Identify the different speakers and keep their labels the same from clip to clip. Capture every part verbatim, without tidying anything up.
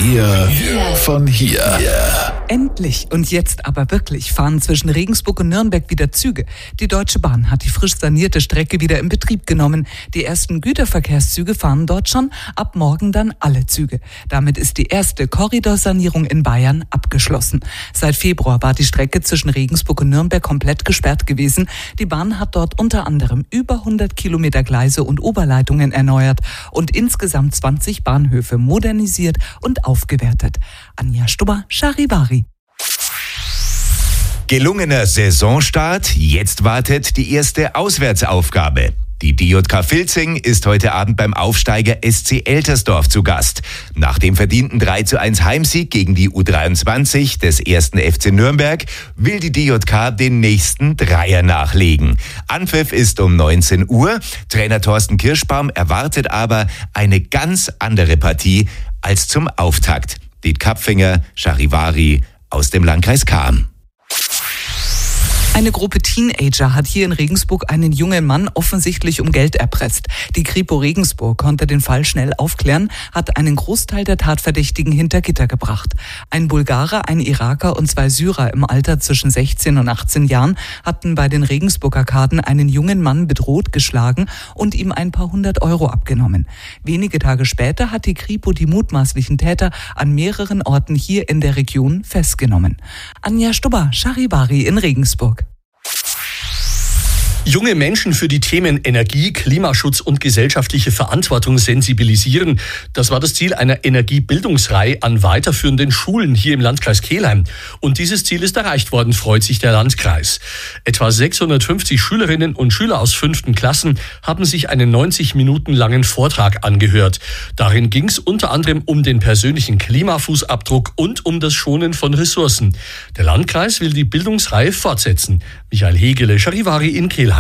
Speaker 1: Wir, wir von hier. Yeah.
Speaker 2: Endlich und jetzt aber wirklich fahren zwischen Regensburg und Nürnberg wieder Züge. Die Deutsche Bahn hat die frisch sanierte Strecke wieder in Betrieb genommen. Die ersten Güterverkehrszüge fahren dort schon, ab morgen dann alle Züge. Damit ist die erste Korridorsanierung in Bayern abgeschlossen. Seit Februar war die Strecke zwischen Regensburg und Nürnberg komplett gesperrt gewesen. Die Bahn hat dort unter anderem über hundert Kilometer Gleise und Oberleitungen erneuert und insgesamt zwanzig Bahnhöfe modernisiert und aufgewertet. Anja Stubber, Charivari.
Speaker 3: Gelungener Saisonstart, jetzt wartet die erste Auswärtsaufgabe. Die D J K Vilzing ist heute Abend beim Aufsteiger S C Eltersdorf zu Gast. Nach dem verdienten drei zu eins Heimsieg gegen die U dreiundzwanzig des ersten F C Nürnberg will die D J K den nächsten Dreier nachlegen. Anpfiff ist um neunzehn Uhr. Trainer Thorsten Kirschbaum erwartet aber eine ganz andere Partie als zum Auftakt. Diet Kapfinger, Charivari aus dem Landkreis Cham.
Speaker 2: Eine Gruppe Teenager hat hier in Regensburg einen jungen Mann offensichtlich um Geld erpresst. Die Kripo Regensburg konnte den Fall schnell aufklären, hat einen Großteil der Tatverdächtigen hinter Gitter gebracht. Ein Bulgarer, ein Iraker und zwei Syrer im Alter zwischen sechzehn und achtzehn Jahren hatten bei den Regensburg-Arkaden einen jungen Mann bedroht, geschlagen und ihm ein paar hundert Euro abgenommen. Wenige Tage später hat die Kripo die mutmaßlichen Täter an mehreren Orten hier in der Region festgenommen. Anja Stubber, Charivari in Regensburg.
Speaker 4: Junge Menschen für die Themen Energie, Klimaschutz und gesellschaftliche Verantwortung sensibilisieren. Das war das Ziel einer Energiebildungsreihe an weiterführenden Schulen hier im Landkreis Kelheim. Und dieses Ziel ist erreicht worden, freut sich der Landkreis. Etwa sechshundertfünfzig Schülerinnen und Schüler aus fünften Klassen haben sich einen neunzig Minuten langen Vortrag angehört. Darin ging es unter anderem um den persönlichen Klimafußabdruck und um das Schonen von Ressourcen. Der Landkreis will die Bildungsreihe fortsetzen. Michael Hegele, Charivari in Kelheim.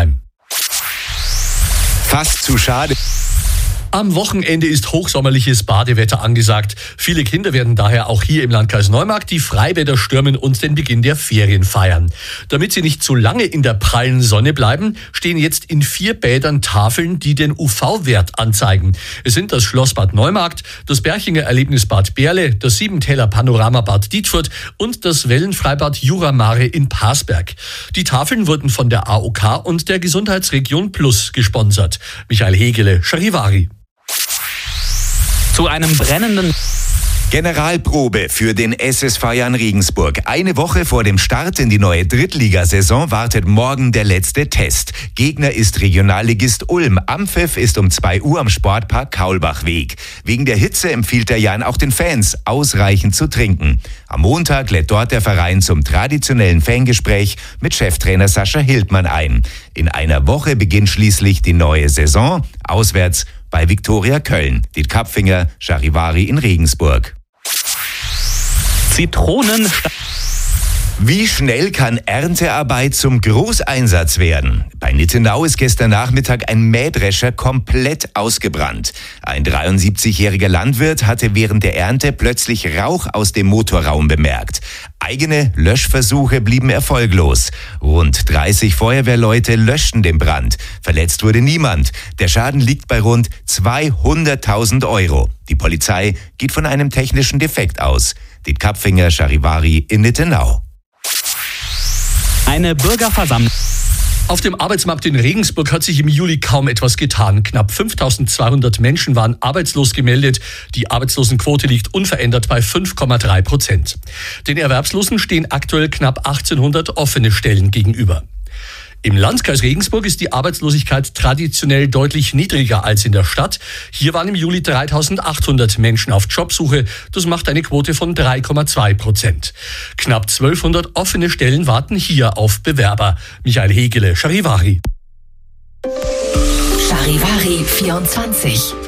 Speaker 3: Fast zu schade.
Speaker 4: Am Wochenende ist hochsommerliches Badewetter angesagt. Viele Kinder werden daher auch hier im Landkreis Neumarkt die Freibäder stürmen und den Beginn der Ferien feiern. Damit sie nicht zu lange in der prallen Sonne bleiben, stehen jetzt in vier Bädern Tafeln, die den U V-Wert anzeigen. Es sind das Schlossbad Neumarkt, das Berchinger Erlebnisbad Berle, das Siebentäler Panoramabad Dietfurt und das Wellenfreibad Jura Mare in Parsberg. Die Tafeln wurden von der A O K und der Gesundheitsregion Plus gesponsert. Michael Hegele, Charivari.
Speaker 2: Zu einem brennenden
Speaker 3: Generalprobe für den S S V Jan Regensburg. Eine Woche vor dem Start in die neue Drittligasaison wartet morgen der letzte Test. Gegner ist Regionalligist Ulm. Ampfiff ist um zwei Uhr am Sportpark Kaulbachweg. Wegen der Hitze empfiehlt der Jan auch den Fans, ausreichend zu trinken. Am Montag lädt dort der Verein zum traditionellen Fangespräch mit Cheftrainer Sascha Hildmann ein. In einer Woche beginnt schließlich die neue Saison. Auswärts bei Viktoria Köln. Diet Kapfinger, Charivari in Regensburg.
Speaker 2: Zitronen.
Speaker 3: Wie schnell kann Erntearbeit zum Großeinsatz werden? Bei Nittenau ist gestern Nachmittag ein Mähdrescher komplett ausgebrannt. Ein dreiundsiebzigjähriger Landwirt hatte während der Ernte plötzlich Rauch aus dem Motorraum bemerkt. Eigene Löschversuche blieben erfolglos. Rund dreißig Feuerwehrleute löschten den Brand. Verletzt wurde niemand. Der Schaden liegt bei rund zweihunderttausend Euro. Die Polizei geht von einem technischen Defekt aus. Diet Kapfinger, Charivari in Nittenau.
Speaker 2: Eine Bürgerversammlung.
Speaker 4: Auf dem Arbeitsmarkt in Regensburg hat sich im Juli kaum etwas getan. Knapp fünftausendzweihundert Menschen waren arbeitslos gemeldet. Die Arbeitslosenquote liegt unverändert bei fünf Komma drei Prozent. Den Erwerbslosen stehen aktuell knapp achtzehnhundert offene Stellen gegenüber. Im Landkreis Regensburg ist die Arbeitslosigkeit traditionell deutlich niedriger als in der Stadt. Hier waren im Juli dreitausendachthundert Menschen auf Jobsuche. Das macht eine Quote von drei Komma zwei Prozent. Knapp zwölfhundert offene Stellen warten hier auf Bewerber. Michael Hegele, Charivari.
Speaker 5: Charivari vierundzwanzig.